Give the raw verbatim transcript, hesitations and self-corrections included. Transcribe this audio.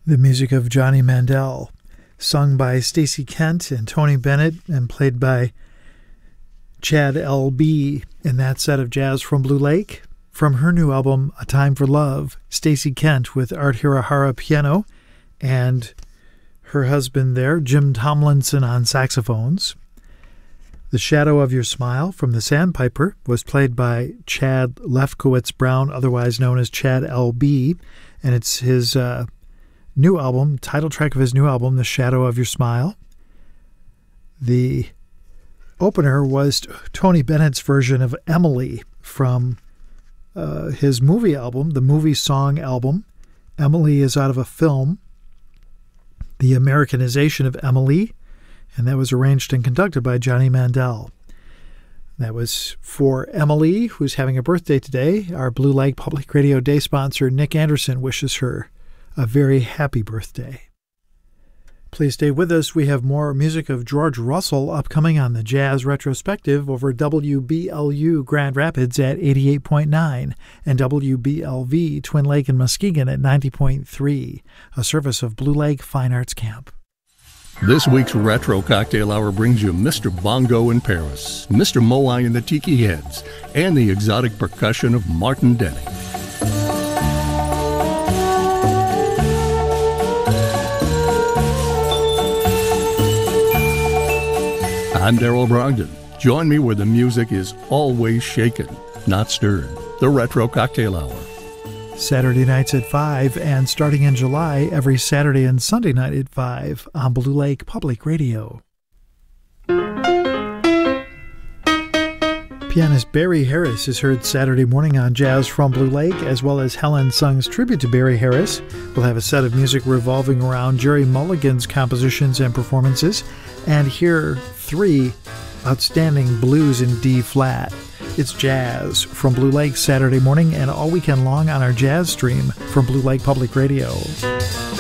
The music of Johnny Mandel, sung by Stacey Kent and Tony Bennett and played by Chad L B in that set of Jazz from Blue Lake. From her new album, A Time for Love, Stacey Kent with Art Hirahara piano and her husband there, Jim Tomlinson, on saxophones. The Shadow of Your Smile from The Sandpiper was played by Chad Lefkowitz Brown, otherwise known as Chad L B, and it's his uh, new album, title track of his new album, The Shadow of Your Smile. The opener was Tony Bennett's version of Emily from uh, his movie album, the movie song album. Emily is out of a film, The Americanization of Emily, and that was arranged and conducted by Johnny Mandel. That was for Emily, who's having a birthday today. Our Blue Lake Public Radio Day sponsor, Nick Anderson, wishes her a very happy birthday. Please stay with us. We have more music of George Russell upcoming on the Jazz Retrospective over W B L U Grand Rapids at eighty-eight point nine and W B L V Twin Lake and Muskegon at ninety point three, a service of Blue Lake Fine Arts Camp. This week's Retro Cocktail Hour brings you Mister Bongo in Paris, Mister Moai and the Tiki Heads, and the exotic percussion of Martin Denny. I'm Daryl Brogdon. Join me where the music is always shaken, not stirred. The Retro Cocktail Hour. Saturday nights at five, and starting in July, every Saturday and Sunday night at five on Blue Lake Public Radio. Pianist Barry Harris is heard Saturday morning on Jazz from Blue Lake, as well as Helen Sung's tribute to Barry Harris. We'll have a set of music revolving around Jerry Mulligan's compositions and performances, and hear three outstanding blues in D-flat. It's Jazz from Blue Lake Saturday morning and all weekend long on our Jazz stream from Blue Lake Public Radio.